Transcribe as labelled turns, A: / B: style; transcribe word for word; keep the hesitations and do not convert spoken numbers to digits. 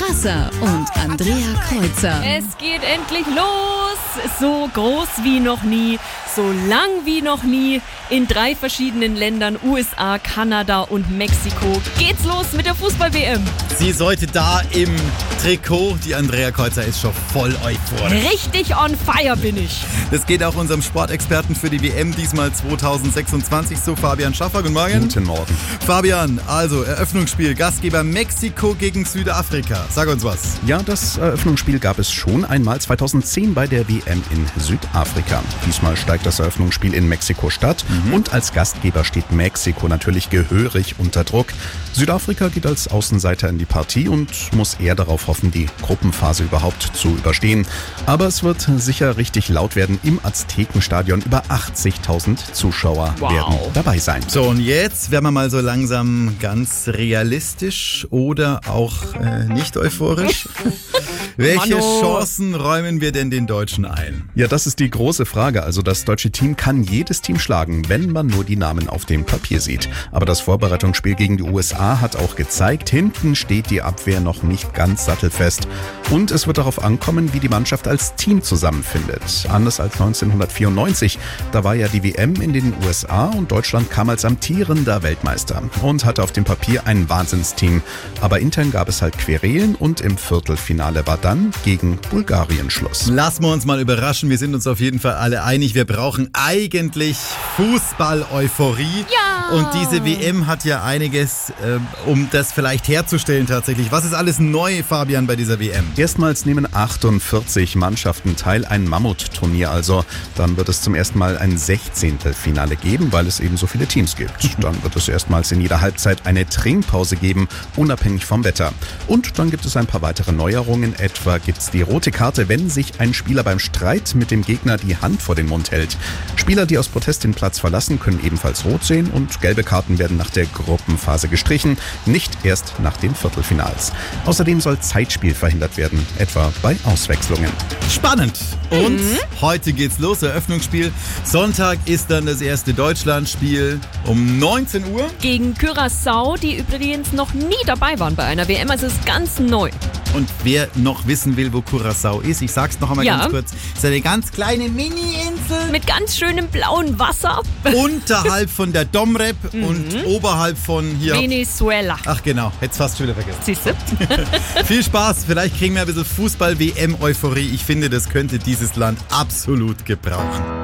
A: Strasser und Andrea Kreuzer.
B: Es geht endlich los. So groß wie noch nie, so lang wie noch nie. In drei verschiedenen Ländern, U S A, Kanada und Mexiko, geht's los mit der Fußball-W M.
C: Sie ist heute da im Trikot. Die Andrea Kreuzer ist schon voll euphorisch.
B: Richtig on fire bin ich.
C: Das geht auch unserem Sportexperten für die W M diesmal zwanzig sechsundzwanzig so, Fabian Schaffer. Guten Morgen.
D: Guten Morgen.
C: Fabian, also Eröffnungsspiel, Gastgeber Mexiko gegen Südafrika. Sag uns was.
D: Ja, das Eröffnungsspiel gab es schon einmal zweitausendzehn bei der W M in Südafrika. Diesmal steigt das Eröffnungsspiel in Mexiko-Stadt mhm. und als Gastgeber steht Mexiko natürlich gehörig unter Druck. Südafrika geht als Außenseiter in die Partie und muss eher darauf hoffen, die Gruppenphase überhaupt zu überstehen. Aber es wird sicher richtig laut werden im Aztekenstadion. Über achtzigtausend Zuschauer
B: wow.
D: werden dabei sein.
C: So, und jetzt werden wir mal so langsam ganz realistisch oder auch äh, nicht euphorisch. Welche
B: Mano.
C: Chancen räumen wir denn den Deutschen ein?
D: Ja, das ist die große Frage. Also das deutsche Team kann jedes Team schlagen, wenn man nur die Namen auf dem Papier sieht. Aber das Vorbereitungsspiel gegen die U S A hat auch gezeigt, hinten steht die Abwehr noch nicht ganz sattelfest. Und es wird darauf ankommen, wie die Mannschaft als Team zusammenfindet. Anders als neunzehnhundertvierundneunzig, da war ja die W M in den U S A und Deutschland kam als amtierender Weltmeister und hatte auf dem Papier ein Wahnsinnsteam. Aber intern gab es halt Querelen und im Viertelfinale war dann gegen Bulgarien Schluss.
C: Lassen wir uns mal überraschen. Wir sind uns auf jeden Fall alle einig. Wir brauchen eigentlich Fußball-Euphorie.
B: Ja!
C: Und diese W M hat ja einiges, äh, um das vielleicht herzustellen tatsächlich. Was ist alles neu, Fabian, bei dieser W M?
D: Erstmals nehmen achtundvierzig Mannschaften teil, ein Mammutturnier also. Dann wird es zum ersten Mal ein Sechzehntelfinale geben, weil es eben so viele Teams gibt. Dann wird es erstmals in jeder Halbzeit eine Trinkpause geben, unabhängig vom Wetter. Und dann gibt es ein paar weitere Neuerungen. Etwa gibt es die rote Karte, wenn sich ein Spieler beim Streit mit dem Gegner die Hand vor den Mund hält. Spieler, die aus Protest den Platz verlassen, können ebenfalls rot sehen und gelbe Karten werden nach der Gruppenphase gestrichen, nicht erst nach den Viertelfinals. Außerdem soll Zeitspiel verhindert werden, etwa bei Auswechslungen.
C: Spannend. Und
B: Mhm.
C: heute geht's los, Eröffnungsspiel. Sonntag ist dann das erste Deutschlandspiel um neunzehn Uhr.
B: Gegen Curaçao, die übrigens noch nie dabei waren bei einer W M, also ist ganz neu.
C: Und wer noch wissen will, wo Curaçao ist, ich sag's noch einmal
B: Ja.
C: ganz kurz, ist eine ganz kleine Mini-Insel
B: Mit ganz schönem blauen Wasser.
C: unterhalb von der Domrep und oberhalb von hier.
B: Venezuela.
C: Ach genau, hätt's fast schon wieder vergessen.
B: Siehst du?
C: Viel Spaß, vielleicht kriegen wir ein bisschen Fußball-W M-Euphorie. Ich finde, das könnte dieses Land absolut gebrauchen.